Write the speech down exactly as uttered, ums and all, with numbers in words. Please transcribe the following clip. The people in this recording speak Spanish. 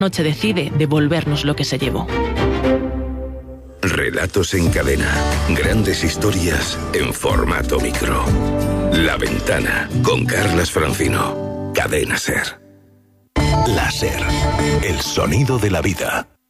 noche decide devolvernos lo que se llevó. Relatos en cadena. Grandes historias en formato micro. La Ventana, con Carlas Francino. Cadena SER. La SER. El sonido de la vida.